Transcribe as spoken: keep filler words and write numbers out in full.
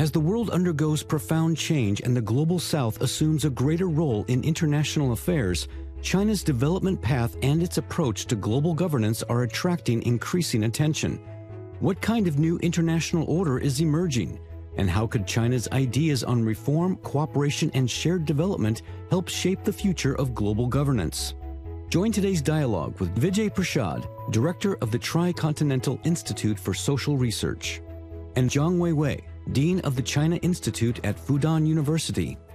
As the world undergoes profound change and the global south assumes a greater role in international affairs, China's development path and its approach to global governance are attracting increasing attention. What kind of new international order is emerging? And how could China's ideas on reform, cooperation, and shared development help shape the future of global governance? Join today's dialogue with Vijay Prashad, Director of the Tri-Continental Institute for Social Research, and Zhang Weiwei, Dean of the China Institute at Fudan University.